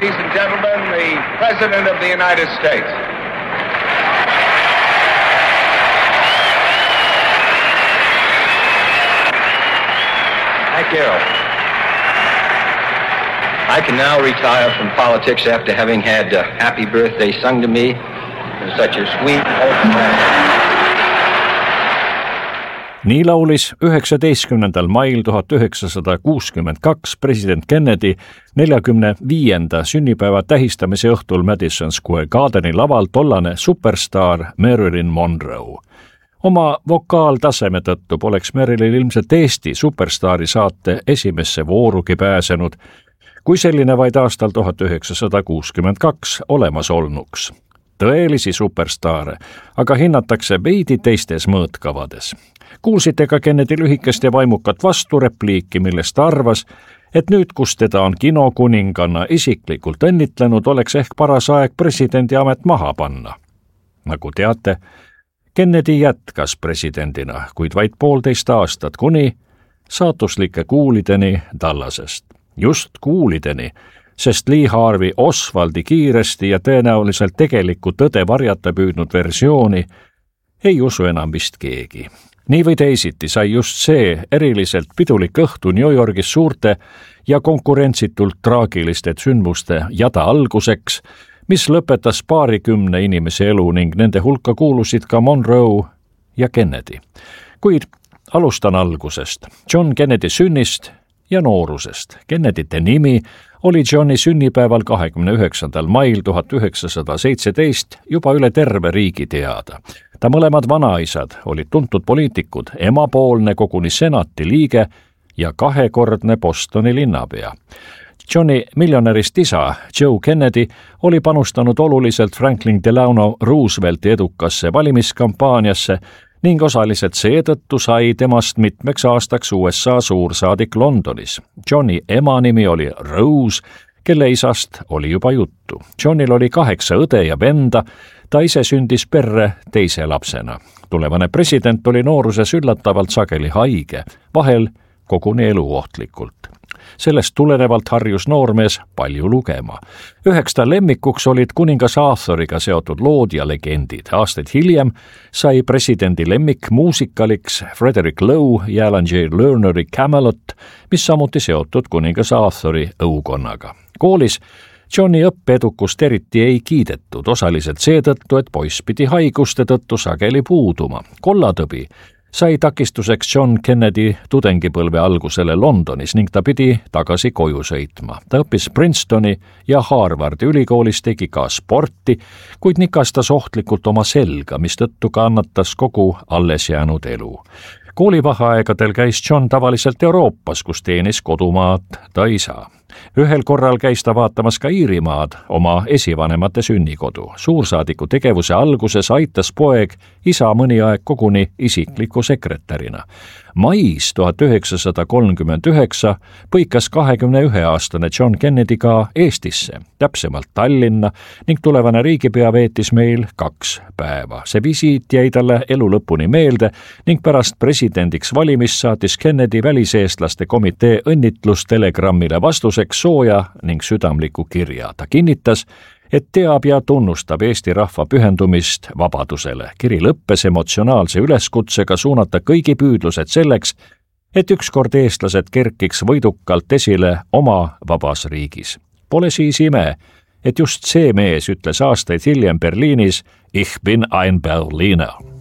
Ladies and gentlemen, the President of the United States. Thank you. I can now retire from politics after having had Happy Birthday sung to me in such a sweet, open way. Nii laulis 19. mail 1962 president Kennedy 45. sünnipäeva tähistamise õhtul Madison Square Gardeni laval tollane superstaar Marilyn Monroe. Oma vokaaltaseme tõttu poleks Marilyn ilmselt Eesti superstaari saate esimesse voorugi pääsenud, kui selline vaid aastal 1962 olemas olnuks. Tõelisi superstaare aga hinnatakse veidi teistes mõõtkavades. Kuulsite ka Kennedy lühikest ja vaimukat vasturepliiki, millest arvas, et nüüd, kus teda on kinokuninganna isiklikult õnnitlenud, oleks ehk paras aeg presidendi amet maha panna. Nagu teate, Kennedy jätkas presidendina, kuid vaid 1,5 aastat kuni saatuslike kuulideni Dallasest. Just kuulideni, sest Lee Harvey Oswaldi kiiresti ja tõenäoliselt tegelikku tõde varjata püüdnud versiooni ei usu enam vist keegi. Nii või teisiti sai just see eriliselt pidulik õhtu New Yorgis suurte ja konkurentsitult traagiliste sündmuste jada alguseks, mis lõpetas paarikümne inimese elu ning nende hulka kuulusid ka Monroe ja Kennedy. Kuid alustan algusest. John Kennedy sünnist ja noorusest. Kennedyte nimi oli Johni sünnipäeval 29. mail 1917 juba üle terve riigi teada. Ta mõlemad vanaisad olid tuntud poliitikud, emapoolne koguni senati liige ja 2-kordne Bostoni linnapea. Johni miljonärist isa, Joe Kennedy, oli panustanud oluliselt Franklin Delano Roosevelti edukasse valimiskampaaniasse ning osaliselt seetõttu sai temast mitmeks aastaks USA suursaadik Londonis. Johni ema nimi oli Rose, kelle isast oli juba juttu. Johnil oli 8 õde ja venda, ta ise sündis perre teise lapsena. Tulevane president oli nooruses üllatavalt sageli haige, vahel koguni eluohtlikult. Sellest tulenevalt harjus noormees palju lugema. Üheks ta lemmikuks olid kuningas Arthuriga seotud lood ja legendid. Aastaid hiljem sai presidendi lemmik muusikaliks Frederick Lowe ja Alan J. Lerneri Camelot, mis samuti seotud kuningas Arthuri õukonnaga. Koolis Johni õppeedukust eriti ei kiidetud, osaliselt seetõttu, et poiss pidi haiguste tõttu sageli puuduma. Kollatõbi sai takistuseks John Kennedy tudengipõlve algusele Londonis ning ta pidi tagasi koju sõitma. Ta õppis Princetoni ja Harvardi ülikoolis, tegi ka sporti, kuid nikastas ohtlikult oma selga, mistõttu kannatas kogu alles jäänud elu. Koolivaheaegadel käis John tavaliselt Euroopas, kus teenis kodumaad ta isa. Ühel korral käis ta vaatamas ka Iirimaad, oma esivanemate sünnikodu. Suursaadiku tegevuse alguses aitas poeg isa mõni aeg koguni isikliku sekretärina. Mais 1939 põikas 21-aastane John Kennedy ka Eestisse, täpsemalt Tallinna, ning tulevane riigipea veetis meil 2 päeva. See visiit jäi talle elu lõpuni meelde ning pärast presidendiks valimist saatis Kennedy väliseestlaste komitee õnnitlustelegrammile vastuseks sooja ning südamliku kirja. Ta kinnitas, et teab ja tunnustab Eesti rahva pühendumist vabadusele. Kiri lõppes emotsionaalse üleskutsega suunata kõigi püüdlused selleks, et ükskord eestlased kerkiks võidukalt esile oma vabas riigis. Pole siis ime, et just see mees ütles aastaid hiljem Berliinis: Ich bin ein Berliner.